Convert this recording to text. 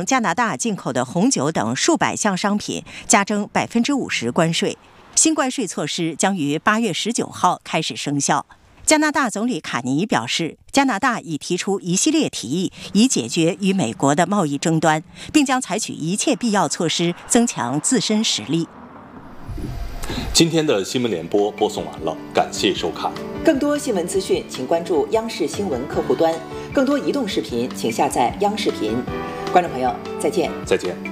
从加拿大进口的红酒等数百项商品加征50%关税。新关税措施将于8月19号开始生效。加拿大总理卡尼表示，加拿大已提出一系列提议，以解决与美国的贸易争端，并将采取一切必要措施增强自身实力。 今天的新闻联播播送完了，感谢收看。 更多新闻资讯，请关注央视新闻客户端。更多移动视频，请下载央视频。观众朋友，再见。 再见。